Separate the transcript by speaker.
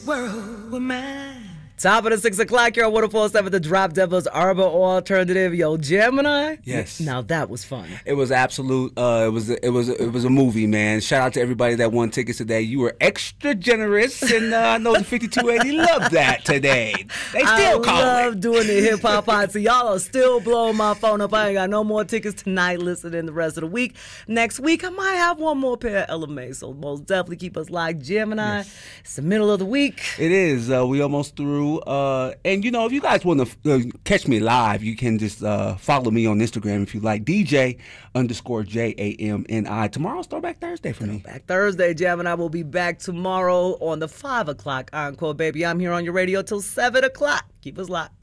Speaker 1: World with mine.
Speaker 2: Top of the 6 o'clock here on 104.7 The Drop Devil's Urban Alternative. Yo, Gemini.
Speaker 3: Yes.
Speaker 2: Now that was fun.
Speaker 3: It was absolute. It was a movie, man. Shout out to everybody that won tickets today. You were extra generous, and I know the 5280 loved that today. They still call it.
Speaker 2: I love doing the hip hop hot. So y'all are still blowing my phone up. I ain't got no more tickets tonight. Listen in the rest of the week. Next week I might have one more pair of LMA. So most definitely keep us locked. Gemini.
Speaker 3: Yes.
Speaker 2: It's the middle of the week.
Speaker 3: It is. We almost through. And you know, if you guys want to catch me live, you can just follow me on Instagram if you like. DJ_JAMNI. Tomorrow's Throwback Thursday for me.
Speaker 2: Back Thursday, Gemini will be back tomorrow on the 5 o'clock encore, baby. I'm here on your radio till 7 o'clock. Keep us locked.